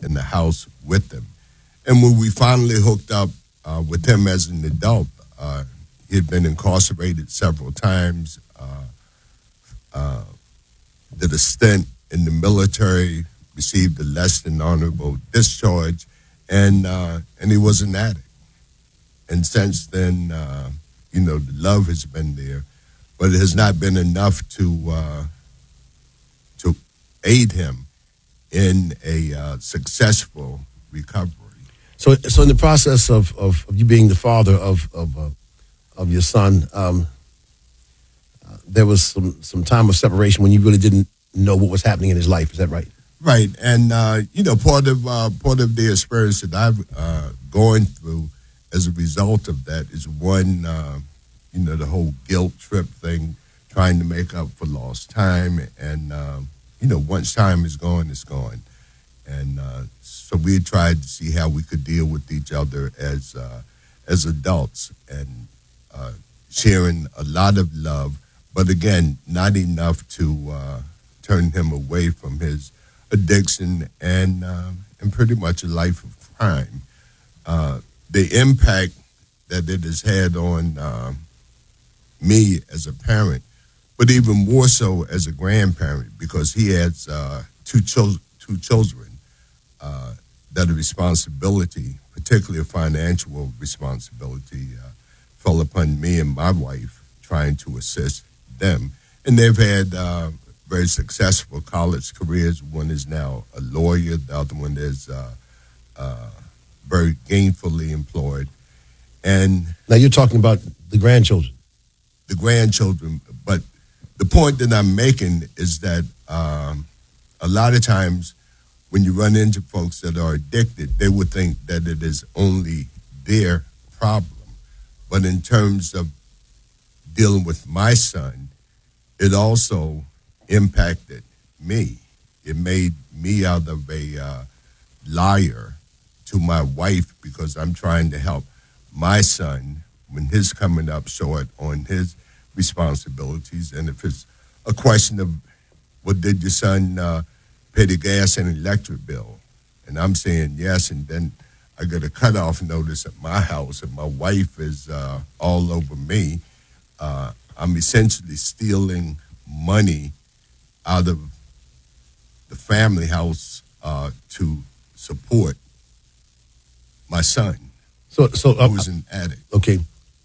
in the house with him. And when we finally hooked up with him as an adult, he had been incarcerated several times, did a stint in the military, received a less than honorable discharge, and he was an addict. And since then, the love has been there, but it has not been enough to aid him in a successful recovery. So in the process of you being the father of your son, there was some time of separation when you really didn't know what was happening in his life. Is that right? Right, and part of the experience that I've gone through as a result of that is one, the whole guilt trip thing, trying to make up for lost time, and once time is gone, it's gone, and so we tried to see how we could deal with each other as adults and sharing a lot of love, but again, not enough to turn him away from his addiction and pretty much a life of crime. The impact that it has had on me as a parent, but even more so as a grandparent, because he has two children that a responsibility, particularly a financial responsibility, fell upon me and my wife trying to assist them. And they've had very successful college careers. One is now a lawyer. The other one is very gainfully employed. And now you're talking about the grandchildren. The grandchildren. But the point that I'm making is that a lot of times when you run into folks that are addicted, they would think that it is only their problem. But in terms of dealing with my son, it also impacted me. It made me out of a liar to my wife because I'm trying to help my son when he's coming up short on his responsibilities. And if it's a question of, well, did your son pay the gas and electric bill? And I'm saying yes, and then I get a cutoff notice at my house and my wife is all over me. I'm essentially stealing money out of the family house to support my son, who's an addict. Okay.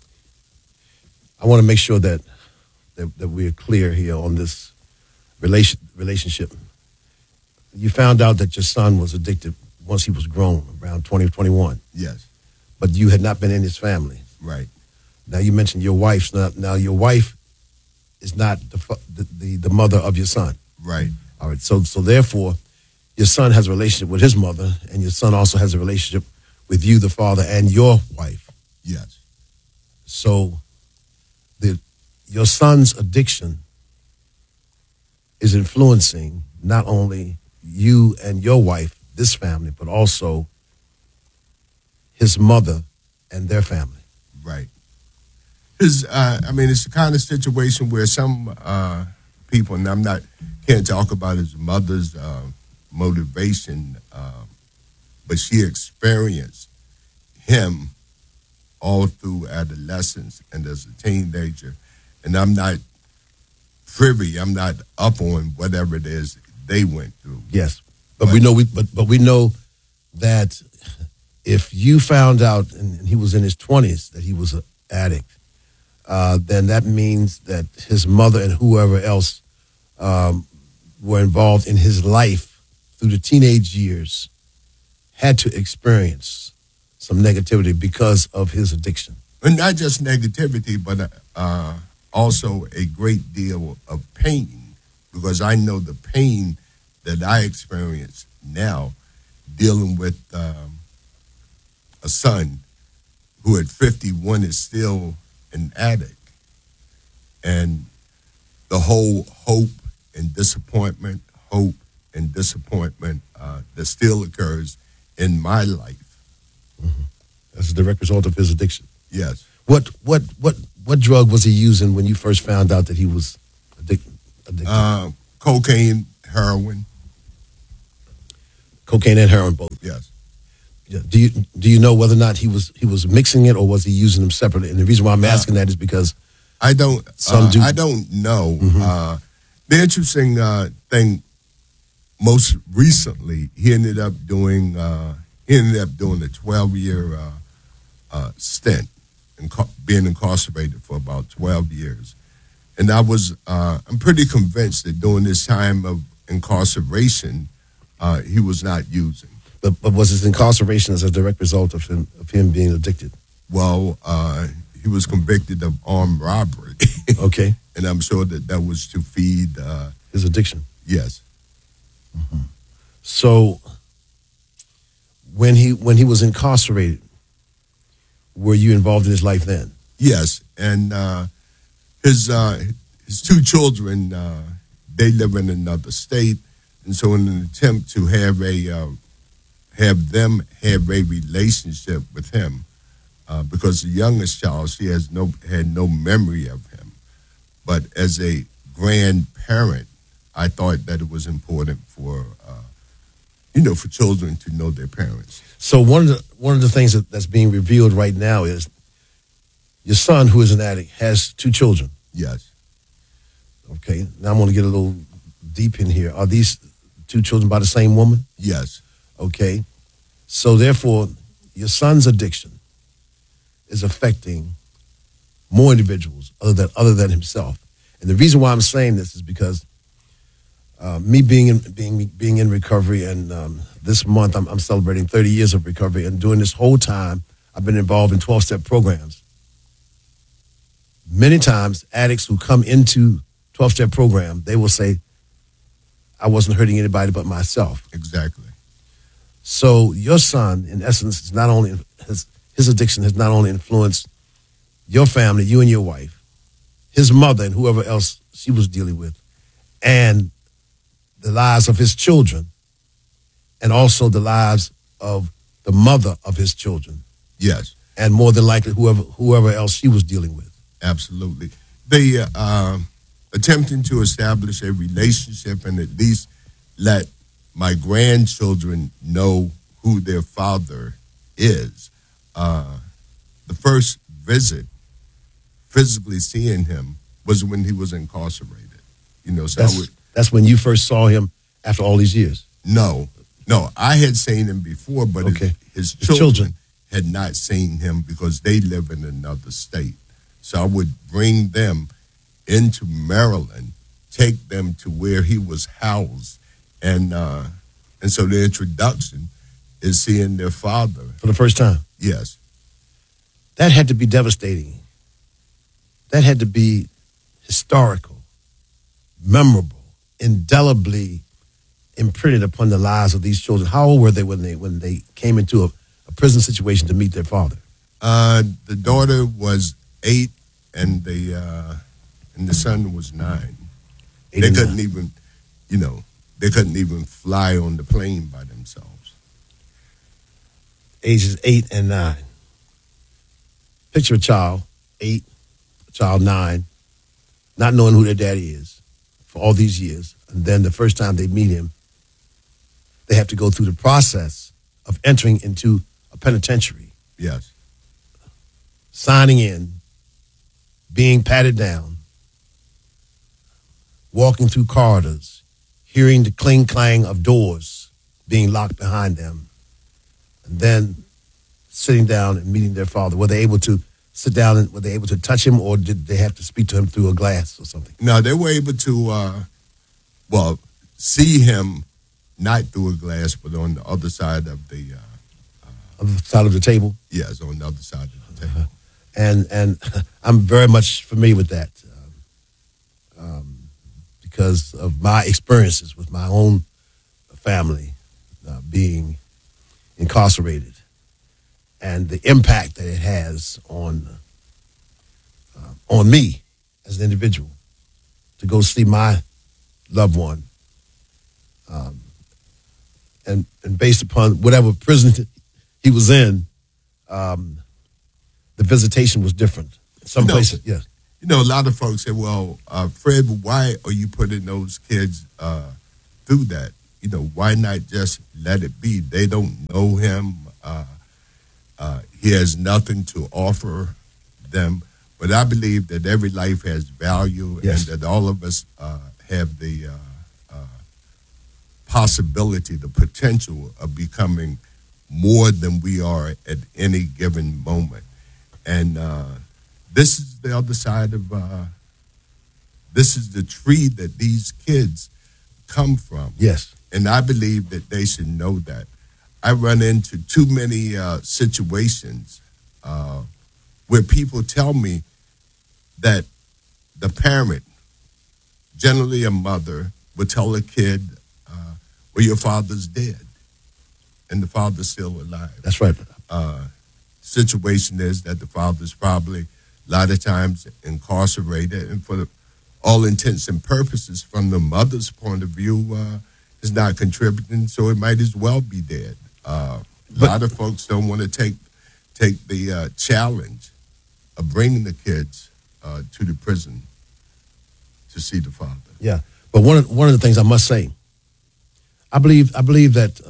I want to make sure that we're clear here on this relationship. You found out that your son was addicted once he was grown, around 2021. Yes. But you had not been in his family. Right. Now you mentioned your wife's not. Now your wife is not the mother of your son. Right. All right. So therefore, your son has a relationship with his mother, and your son also has a relationship with you, the father, and your wife. Yes. So your son's addiction is influencing not only you and your wife, this family, but also his mother and their family. Right. It's the kind of situation where some people, and can't talk about his mother's motivation, but she experienced him all through adolescence and as a teenager. And I'm not privy, I'm not up on whatever it is they went through. Yes. But we know that if you found out and he was in his 20s that he was an addict, then that means that his mother and whoever else were involved in his life through the teenage years had to experience some negativity because of his addiction. And not just negativity, but also a great deal of pain, because I know the pain that I experience now dealing with a son who at 51 is still an addict. And the whole hope and disappointment that still occurs in my life. Mm-hmm. That's a direct result of his addiction. Yes. What drug was he using when you first found out that he was addicted? Cocaine, heroin. Cocaine and heroin both. Yes. Yeah. Do you know whether or not he was mixing it or was he using them separately? And the reason why I'm asking that is because I don't I don't know. Mm-hmm. The interesting thing, most recently, he ended up doing a 12-year stint and being incarcerated for about 12 years. And I'm pretty convinced that during this time of incarceration, he was not using. But was his incarceration as a direct result of him being addicted? Well, he was convicted of armed robbery. Okay. And I'm sure that was to feed his addiction. Yes. Mm-hmm. So when he was incarcerated, were you involved in his life then? Yes, and his two children, they live in another state, and so in an attempt to have them have a relationship with him, because the youngest child, she had no memory of him, but as a grandparent, I thought that it was important for for children to know their parents. So one of the things that's being revealed right now is your son, who is an addict, has two children. Yes. Okay. Now I'm going to get a little deep in here. Are these two children by the same woman? Yes. Okay. So therefore, your son's addiction is affecting more individuals other than himself. And the reason why I'm saying this is because me being in recovery, and this month I'm celebrating 30 years of recovery, and during this whole time I've been involved in 12-step programs. Many times, addicts who come into 12-step program, they will say, "I wasn't hurting anybody but myself." Exactly. So your son, in essence, is not only his addiction has not only influenced your family, you and your wife, his mother, and whoever else she was dealing with, and the lives of his children, and also the lives of the mother of his children. Yes. And more than likely whoever else she was dealing with. Absolutely. They attempting to establish a relationship and at least let my grandchildren know who their father is. The first visit, physically seeing him, was when he was incarcerated. So that's when you first saw him after all these years? No, I had seen him before, but okay. his children had not seen him because they live in another state. So I would bring them into Maryland, take them to where he was housed, and so the introduction is seeing their father. For the first time? Yes. That had to be devastating. That had to be historical, memorable, indelibly imprinted upon the lives of these children. How old were they when they came into a prison situation to meet their father? The daughter was 8, and the son was 9. They couldn't even, they couldn't even fly on the plane by themselves. Ages 8 and 9. Picture a child 8, a child 9, not knowing who their daddy is for all these years, and then the first time they meet him, they have to go through the process of entering into a penitentiary. Yes. Signing in, being patted down, walking through corridors, hearing the clang of doors being locked behind them, and then sitting down and meeting their father. Were they able to sit down and were they able to touch him, or did they have to speak to him through a glass or something? No, they were able to, see him not through a glass, but on the other side of the... other side of the table? Yes, on the other side of the table. And I'm very much familiar with that because of my experiences with my own family being incarcerated and the impact that it has on me as an individual to go see my loved one and based upon whatever prison he was in, the visitation was different. Some places, yes. A lot of folks say, well, Fred, why are you putting those kids through that? why not just let it be? They don't know him. He has nothing to offer them. But I believe that every life has value, Yes. and that all of us have the possibility, the potential of becoming more than we are at any given moment. And this is the other side of, this is the tree that these kids come from. Yes. And I believe that they should know that. I run into too many situations where people tell me that the parent, generally a mother, would tell a kid, well, your father's dead, and the father's still alive. That's right. Situation is that the father's probably a lot of times incarcerated, and for all intents and purposes, from the mother's point of view, is not contributing, so it might as well be dead. A lot of folks don't want to take the challenge of bringing the kids to the prison to see the father. Yeah, but one of the things I must say, I believe that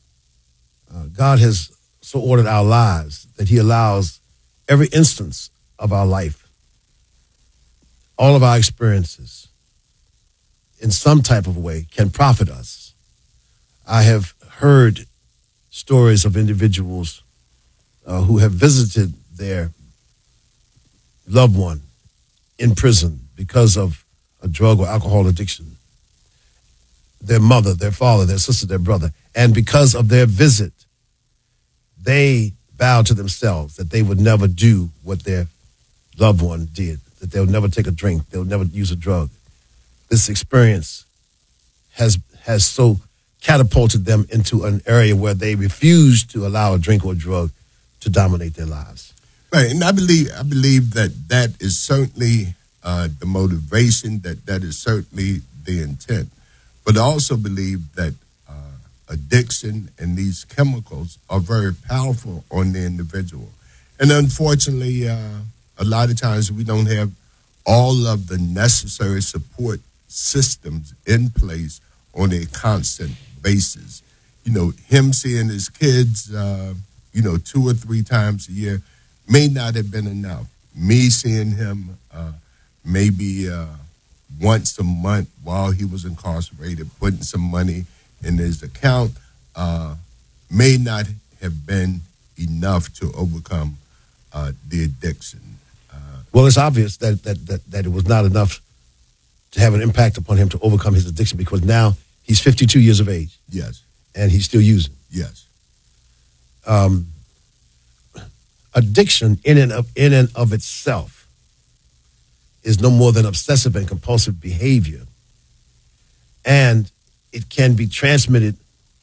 God has so ordered our lives that He allows every instance of our life, all of our experiences, in some type of way, can profit us. I have heard stories of individuals who have visited their loved one in prison because of a drug or alcohol addiction. Their mother, their father, their sister, their brother. And because of their visit, they vowed to themselves that they would never do what their loved one did, that they would never take a drink, they would never use a drug. This experience has so catapulted them into an area where they refuse to allow a drink or drug to dominate their lives. Right, and I believe that is certainly the motivation, that is certainly the intent. But I also believe that addiction and these chemicals are very powerful on the individual. And unfortunately, a lot of times we don't have all of the necessary support systems in place on a constant basis. Him seeing his kids, 2 or 3 times a year may not have been enough. Me seeing him maybe once a month while he was incarcerated, putting some money in his account, may not have been enough to overcome the addiction. Well, it's obvious that it was not enough to have an impact upon him to overcome his addiction, because now he's 52 years of age. Yes. And he's still using. Yes. Addiction in and of itself is no more than obsessive and compulsive behavior. And it can be transmitted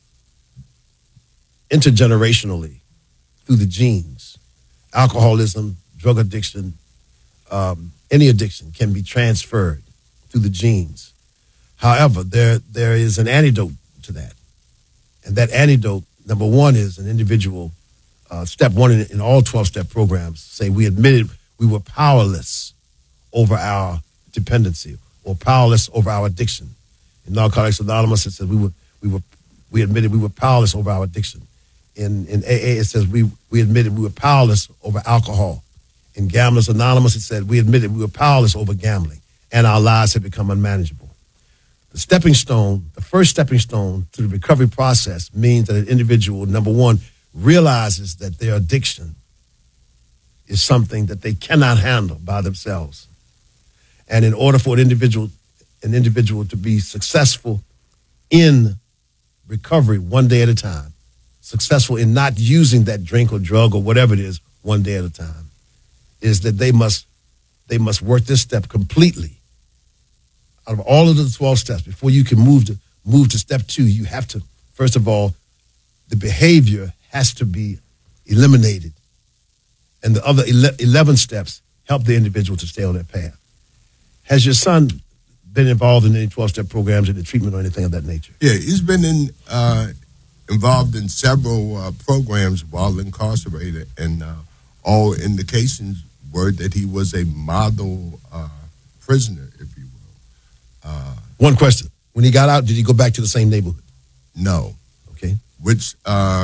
intergenerationally through the genes. Alcoholism, drug addiction, any addiction can be transferred through the genes. However, there is an antidote to that. And that antidote, number one, is an individual, step one in all 12-step programs, say we admitted we were powerless over our dependency or powerless over our addiction. In Narcotics Anonymous, it says we admitted we were powerless over our addiction. In AA, it says we admitted we were powerless over alcohol. In Gamblers Anonymous, it said we admitted we were powerless over gambling, and our lives had become unmanageable. The stepping stone, the first stepping stone to the recovery process, means that an individual, number one, realizes that their addiction is something that they cannot handle by themselves. And in order for an individual to be successful in recovery one day at a time, successful in not using that drink or drug or whatever it is one day at a time, is that they must work this step completely. Out of all of the 12 steps, before you can move to step 2, you have to, first of all, the behavior has to be eliminated. And the other 11 steps help the individual to stay on that path. Has your son been involved in any 12-step programs in the treatment or anything of that nature? Yeah, he's been involved in several programs while incarcerated, and all indications were that he was a model prisoner, if you will. One question. When he got out, did he go back to the same neighborhood? No. Okay. Which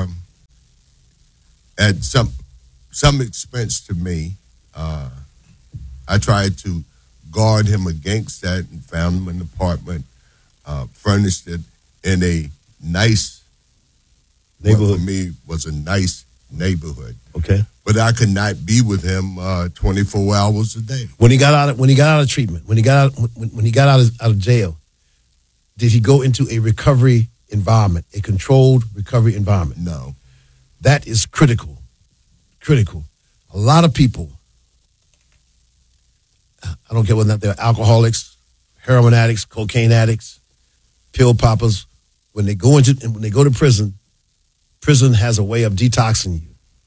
at some expense to me, I tried to guard him against that and found him an apartment, furnished it in a nice Neighborhood. What for me was a nice neighborhood. Okay. But I could not be with him 24 hours a day. When he got out of treatment, when he got out of jail, did he go into a recovery environment, a controlled recovery environment? No. That is critical. Critical. A lot of people, I don't care whether or not they're alcoholics, heroin addicts, cocaine addicts, pill poppers, when they go to prison, prison has a way of detoxing you.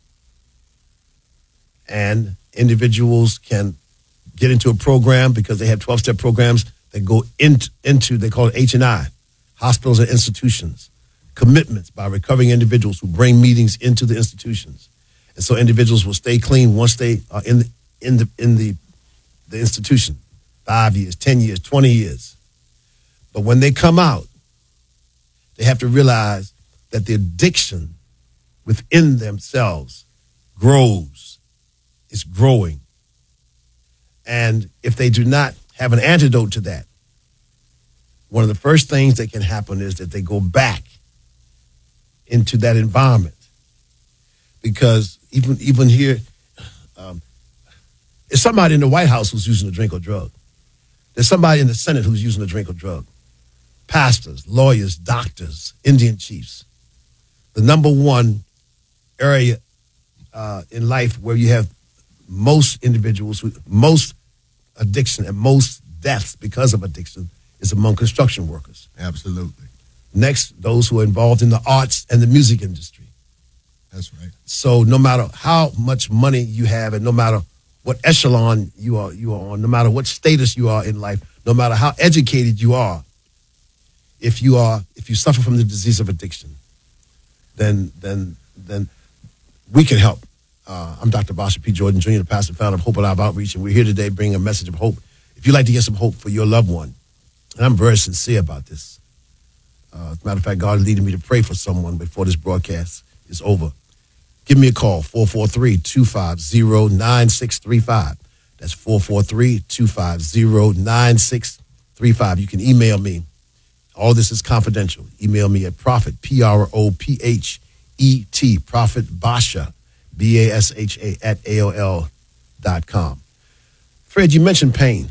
And individuals can get into a program because they have 12-step programs that go into they call it H&I, hospitals and institutions, commitments by recovering individuals who bring meetings into the institutions. And so individuals will stay clean once they are in the institution, 5 years, 10 years, 20 years. But when they come out, they have to realize that the addiction within themselves grows. It's growing. And if they do not have an antidote to that, one of the first things that can happen is that they go back into that environment. Because even here, there's somebody in the White House who's using a drink or drug. There's somebody in the Senate who's using a drink or drug. Pastors, lawyers, doctors, Indian chiefs. The number one area in life where you have most individuals, most addiction and most deaths because of addiction is among construction workers. Absolutely. Next, those who are involved in the arts and the music industry. That's right. So no matter how much money you have and no matter what echelon you are on, no matter what status you are in life, no matter how educated you are, if you suffer from the disease of addiction, then we can help. I'm Dr. Basha P. Jordan, Jr., the pastor and founder of Hope Alive Outreach, and we're here today bringing a message of hope. If you'd like to get some hope for your loved one, and I'm very sincere about this. As a matter of fact, God is leading me to pray for someone before this broadcast is over. Give me a call, 443-250-9635. That's 443-250-9635. You can email me. All this is confidential. Email me at Prophet, Prophet, Prophet Basha, Basha at AOL.com. Fred, you mentioned pain.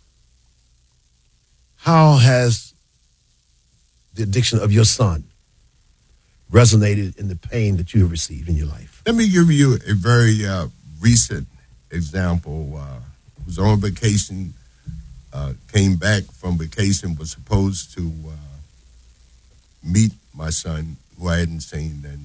How has the addiction of your son resonated in the pain that you have received in your life? Let me give you a very recent example. I was on vacation, came back from vacation, was supposed to meet my son, who I hadn't seen in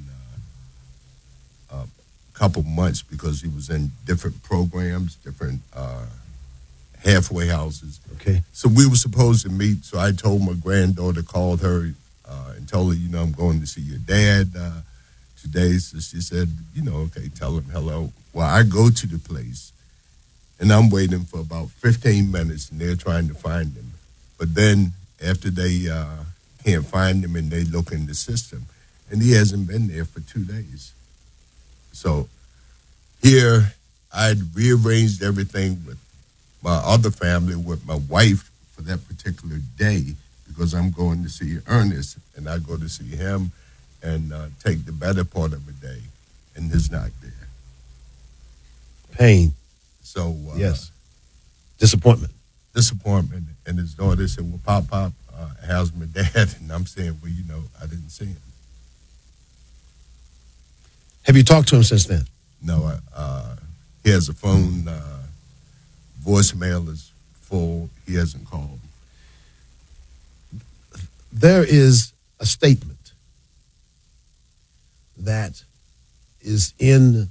a couple months because he was in different programs, different halfway houses. Okay. So we were supposed to meet, so I told my granddaughter, called her, and told her, I'm going to see your dad today. So she said, okay, tell him hello. Well, I go to the place, and I'm waiting for about 15 minutes, and they're trying to find him. But then after they can't find him, and they look in the system, and he hasn't been there for 2 days. So here, I'd rearranged everything with my other family, with my wife for that particular day, because I'm going to see Ernest, and I go to see him and take the better part of a day, and he's not there. Pain. So yes. Disappointment. And his daughter said, well, Pop, how's my dad? And I'm saying, well, I didn't see him. Have you talked to him since then? No, he has a phone, voicemail is full, he hasn't called. There is a statement that is in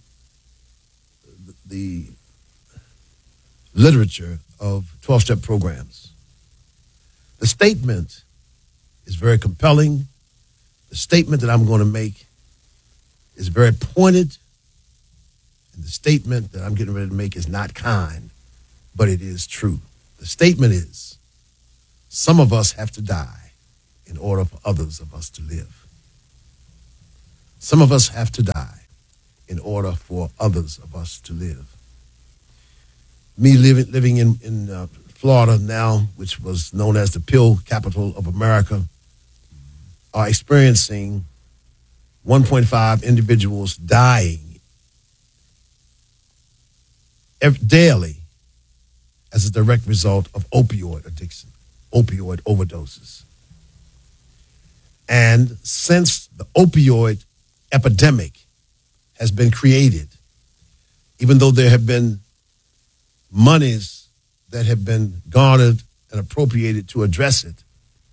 the literature of 12-step programs. The statement is very compelling. The statement that I'm going to make is very pointed. And the statement that I'm getting ready to make is not kind, but it is true. The statement is, some of us have to die in order for others of us to live. Some of us have to die in order for others of us to live. Me living in Florida now, which was known as the pill capital of America, are experiencing 1.5 individuals dying daily as a direct result of opioid addiction, opioid overdoses. And since the opioid epidemic has been created, even though there have been monies that have been garnered and appropriated to address it,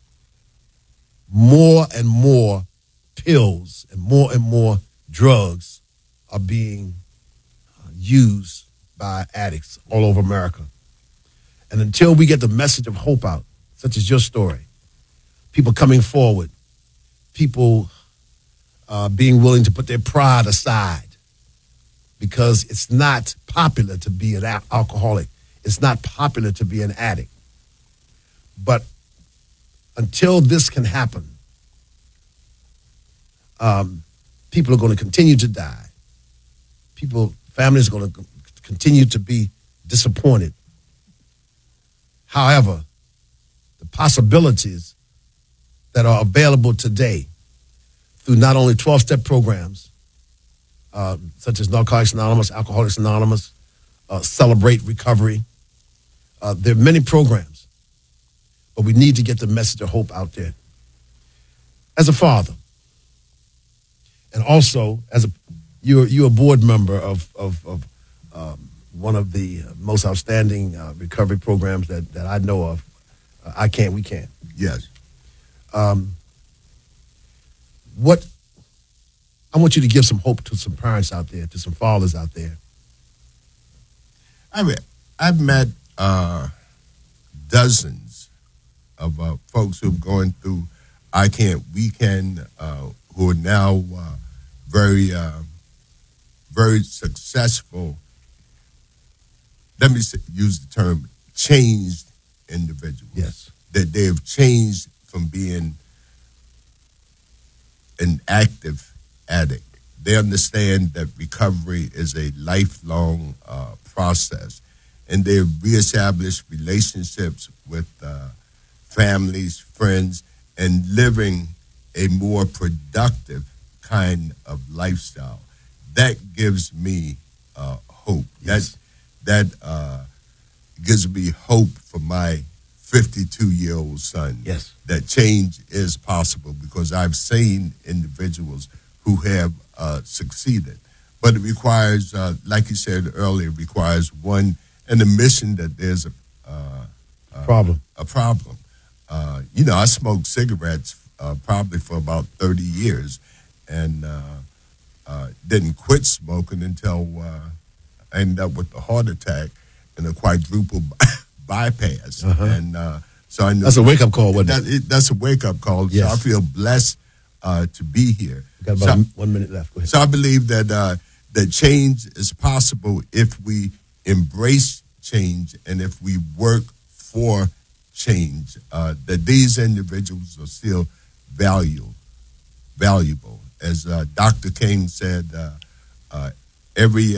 more and more pills and more drugs are being used by addicts all over America. And until we get the message of hope out, such as your story, people coming forward, people being willing to put their pride aside, because it's not popular to be an alcoholic. It's not popular to be an addict. But until this can happen, people are going to continue to die. Families are going to continue to be disappointed. However, the possibilities that are available today through not only 12-step programs, such as Narcotics Anonymous, Alcoholics Anonymous, Celebrate Recovery, there are many programs, but we need to get the message of hope out there. As a father, and also as you're a board member of one of the most outstanding recovery programs that I know of. We can. Yes. What I want you to give some hope to some parents out there, to some fathers out there. I mean, I've met dozens of folks who've gone through I Can't, We Can, who are now very successful. Let me use the term changed individuals. Yes. That they have changed from being an active addict. They understand that recovery is a lifelong process, and they've reestablished relationships with families, friends, and living a more productive kind of lifestyle. That gives me hope. Yes. That gives me hope for my 52-year-old son. Yes. That change is possible because I've seen individuals who have succeeded. But it requires, like you said earlier, requires one, an admission that there's a problem. A problem. I smoked cigarettes probably for about 30 years and didn't quit smoking until I ended up with a heart attack and a quadruple bypass. Uh-huh. And so I knew that's a wake-up call, wasn't it? That's a wake-up call. Yes. So I feel blessed to be here. We've got about 1 minute left. Go ahead. So I believe that that change is possible if we embrace change and if we work for change. That these individuals are still valuable. As Dr. King said, every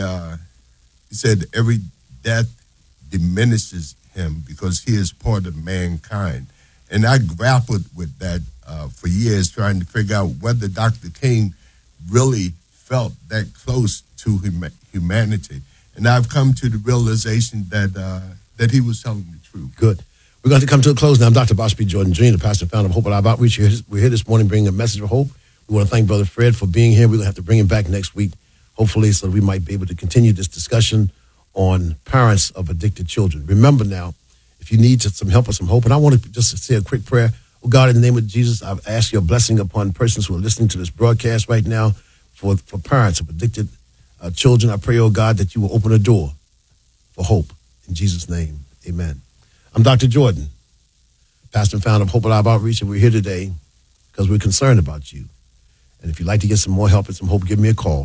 death diminishes him because he is part of mankind. And I grappled with that for years, trying to figure out whether Dr. King really felt that close to humanity. And I've come to the realization that he was telling the truth. Good. We're going to come to a close now. I'm Dr. Boss B. Jordan Jr., the pastor and founder of Hope Alive Outreach. We're here this morning bringing a message of hope. We want to thank Brother Fred for being here. We're going to have to bring him back next week, hopefully, so we might be able to continue this discussion on parents of addicted children. Remember now, if you need some help or some hope, and I want to just say a quick prayer. Oh, God, in the name of Jesus, I ask your blessing upon persons who are listening to this broadcast right now for parents of addicted children. I pray, oh God, that you will open a door for hope. In Jesus' name, amen. I'm Dr. Jordan, pastor and founder of Hope Alive Outreach, and we're here today because we're concerned about you. And if you'd like to get some more help and some hope, give me a call,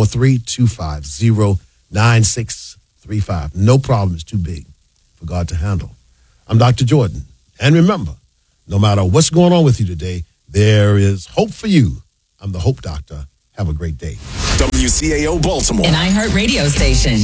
443-250-9635. No problem is too big for God to handle. I'm Dr. Jordan. And remember, no matter what's going on with you today, there is hope for you. I'm the Hope Doctor. Have a great day. WCAO Baltimore. An iHeart radio station.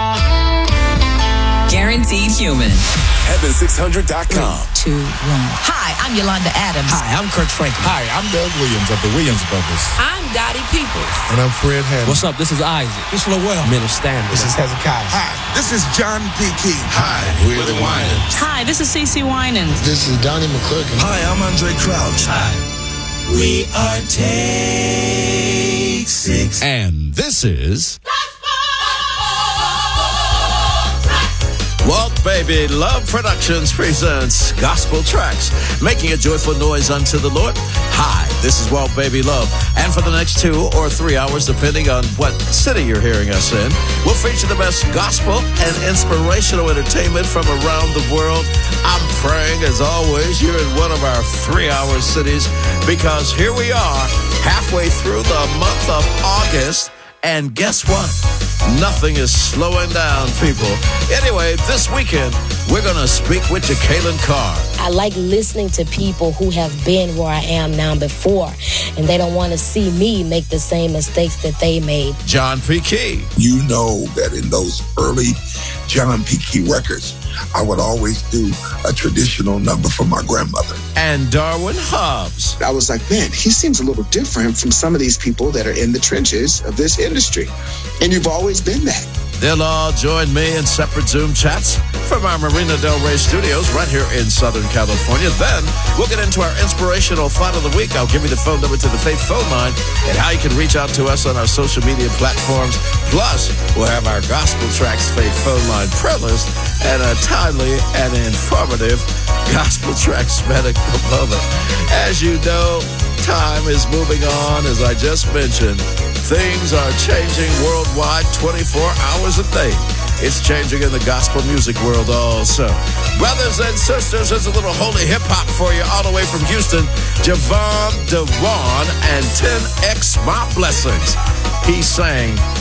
Guaranteed human. Heaven600.com. 2, 1. Hi, I'm Yolanda Adams. Hi, I'm Kirk Franklin. Hi, I'm Doug Williams of the Williams Brothers. I'm Dottie Peoples. And I'm Fred Hammond. What's up? This is Isaac. This is Lowell. Minister Stanley. This is Hezekiah. Hi, this is John P. Key. Hi, we're the Winans. Hi, this is Cece Winans. This is Donnie McClurkin. Hi, I'm Andre Crouch. Hi, we are Take 6. And this is Walt Baby Love Productions presents Gospel Tracks, making a joyful noise unto the Lord. Hi, this is Walt Baby Love, and for the next 2 or 3 hours, depending on what city you're hearing us in, we'll feature the best gospel and inspirational entertainment from around the world. I'm praying, as always, you're in one of our 3-hour cities, because here we are, halfway through the month of August, and guess what? Nothing is slowing down, people. Anyway, this weekend, we're going to speak with Jacqueline Carr. I like listening to people who have been where I am now before, and they don't want to see me make the same mistakes that they made. John P. Key. You know that in those early John P. Key records, I would always do a traditional number for my grandmother. And Darwin Hobbs. I was like, man, he seems a little different from some of these people that are in the trenches of this industry. And you've always been that. They'll all join me in separate Zoom chats from our Marina Del Rey studios right here in Southern California. Then we'll get into our inspirational thought of the week. I'll give you the phone number to the Faith phone line and how you can reach out to us on our social media platforms. Plus, we'll have our Gospel Tracks Faith phone line playlist and a timely and informative Gospel Tracks medical moment. As you know, time is moving on, as I just mentioned. Things are changing worldwide 24 hours a day. It's changing in the gospel music world also. Brothers and sisters, there's a little holy hip-hop for you all the way from Houston. Javon DeVaughn and 10X My Blessings. He sang